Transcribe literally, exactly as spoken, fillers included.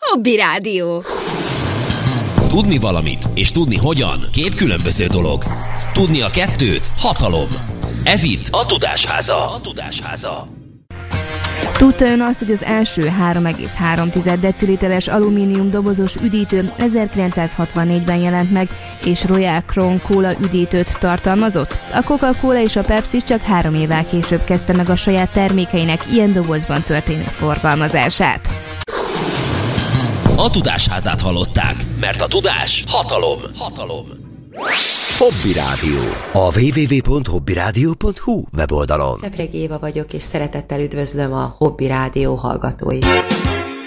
Hobby Rádió. Tudni valamit és tudni hogyan két különböző dolog. Tudni a kettőt hatalom. Ez itt a Tudásháza. A Tudásháza. Tudta ön azt, hogy az első három egész három deciliteres alumínium dobozos üdítő ezerkilencszázhatvannégyben jelent meg, és Royal Crown Cola üdítőt tartalmazott? A Coca-Cola és a Pepsi csak három évvel később kezdte meg a saját termékeinek ilyen dobozban történő forgalmazását. A Tudásházát hallották, mert a tudás hatalom. Hatalom. Hobby Rádió. A double-u double-u double-u pont hobby rádió pont hu weboldalon. Csepregi Éva vagyok, és szeretettel üdvözlöm a Hobby Rádió hallgatóit.